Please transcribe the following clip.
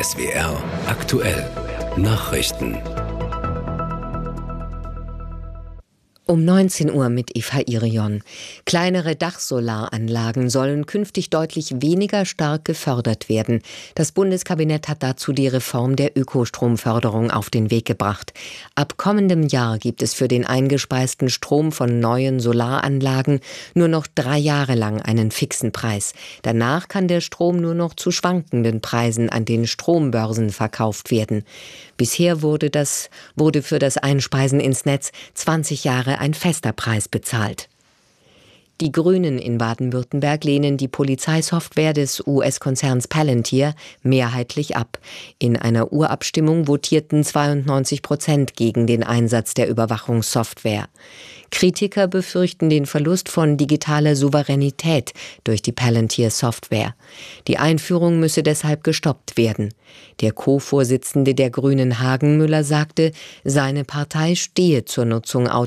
SWR aktuell Nachrichten. Um 19 Uhr mit Eva Irion. Kleinere Dachsolaranlagen sollen künftig deutlich weniger stark gefördert werden. Das Bundeskabinett hat dazu die Reform der Ökostromförderung auf den Weg gebracht. Ab kommendem Jahr gibt es für den eingespeisten Strom von neuen Solaranlagen nur noch 3 Jahre lang einen fixen Preis. Danach kann der Strom nur noch zu schwankenden Preisen an den Strombörsen verkauft werden. Bisher wurde für das Einspeisen ins Netz 20 Jahre ein fester Preis bezahlt. Die Grünen in Baden-Württemberg lehnen die Polizeisoftware des US-Konzerns Palantir mehrheitlich ab. In einer Urabstimmung votierten 92% gegen den Einsatz der Überwachungssoftware. Kritiker befürchten den Verlust von digitaler Souveränität durch die Palantir-Software. Die Einführung müsse deshalb gestoppt werden. Der Co-Vorsitzende der Grünen Hagenmüller sagte, seine Partei stehe zur Nutzung